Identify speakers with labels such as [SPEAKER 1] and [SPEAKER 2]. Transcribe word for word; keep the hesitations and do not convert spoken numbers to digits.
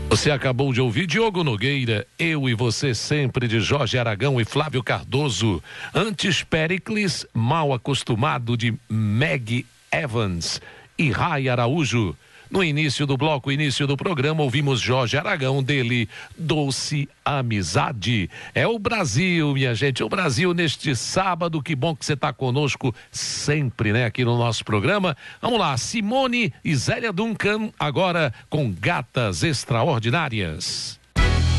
[SPEAKER 1] Você acabou de ouvir Diogo Nogueira, Eu e Você Sempre, de Jorge Aragão e Flávio Cardoso. Antes, Péricles, Mal Acostumado, de Meg Evans e Ray Araújo. No início do bloco, início do programa, ouvimos Jorge Aragão, dele, Doce Amizade. É o Brasil, minha gente, o Brasil neste sábado. Que bom que você está conosco sempre, né, aqui no nosso programa. Vamos lá, Simone e Zélia Duncan, agora com Gatas Extraordinárias.